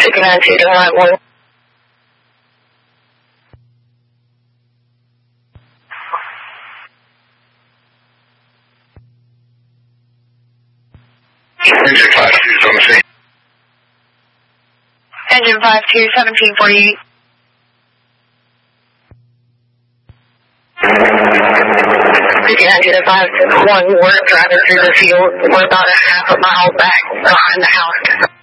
292 to line 1. Engine 52 is on the scene. Engine 52, 1748. One more driver through the field. We're about a half a mile back behind the house.